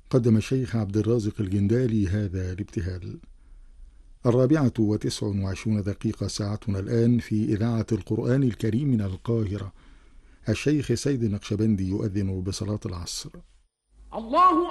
قدم الشيخ عبد الرازق الجندالي هذا الابتهال. 4:29 ساعتنا الآن في إذاعة القرآن الكريم من القاهرة. الشيخ سيد النقشبندي يؤذن بصلاة العصر. الله